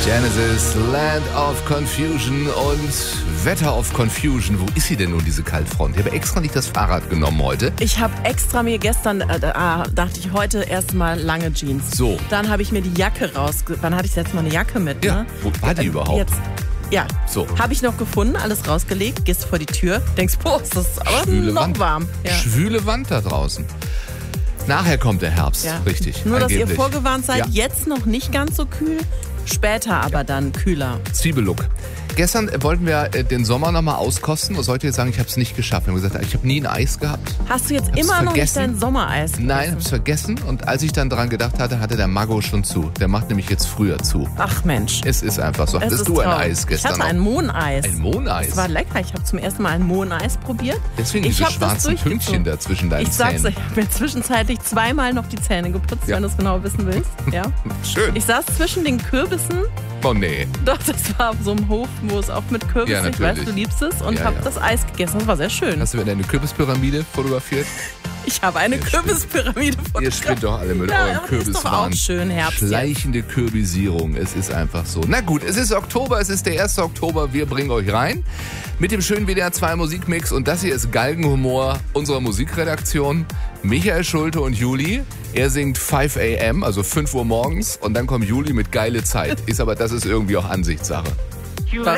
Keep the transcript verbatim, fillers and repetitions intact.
Genesis, Land of Confusion und Wetter of Confusion. Wo ist sie denn nun, diese Kaltfront? Ich habe extra nicht das Fahrrad genommen heute. Ich habe extra mir gestern, äh, äh, dachte ich, heute erstmal lange Jeans. So. Dann habe ich mir die Jacke rausge... Wann hatte ich jetzt mal eine Jacke mit, Ja, ne? wo war die Äh, überhaupt? Jetzt. Ja, So. habe ich noch gefunden, alles rausgelegt, gehst vor die Tür, denkst, boah, ist das aber Schwüle noch Wand. warm. Ja. Schwüle Wand da draußen. Nachher kommt der Herbst, Ja. richtig. Nur, dass angeblich. ihr vorgewarnt seid, Ja. jetzt noch nicht ganz so kühl, später aber dann kühler. Zwiebellook. Gestern wollten wir äh, den Sommer nochmal auskosten und sollte jetzt sagen, ich habe es nicht geschafft. Wir haben gesagt, ich habe nie ein Eis gehabt. Hast du jetzt Hab's immer noch nicht vergessen. dein Sommereis gegessen? Nein, hab's vergessen. Und als ich dann dran gedacht hatte, hatte der Mago schon zu. Der macht nämlich jetzt früher zu. Ach Mensch. Es ist einfach so. Es Hattest ist du ein traurig. Eis gestern Ich hatte ein noch? Mohneis. Ein Mohneis? Das war lecker. Ich habe zum ersten Mal ein Mohneis probiert. Deswegen ich diese hab das schwarzen Pünktchen durchgezogen. da zwischen deinen Ich sag's Zähnen. euch, ich habe mir zwischenzeitlich zweimal noch die Zähne geputzt, Ja. wenn du es genau wissen willst. Ja. Schön. Ich saß zwischen den Kürbissen. Oh nee. Doch, das war auf so einem Hof, wo es auch mit Kürbis, Ja, ich weiß, natürlich. du liebst es, und Ja, habe ja. das Eis gegessen. Das war sehr schön. Hast du wieder eine Kürbispyramide fotografiert? Ich habe eine Ihr Kürbispyramide Ihr fotografiert. spinnt doch alle mit Ja, eurem aber das ist doch Kürbiswahn. auch schön, Herbst jetzt. Schleichende Kürbisierung. Es ist einfach so. Na gut, es ist Oktober, es ist der erste Oktober. Wir bringen euch rein mit dem schönen W D R zwei Musikmix. Und das hier ist Galgenhumor unserer Musikredaktion. Michael Schulte und Juli. Er singt fünf a m, also fünf Uhr morgens. Und dann kommt Juli mit geile Zeit. Ist aber, das ist irgendwie auch Ansichtssache. Was?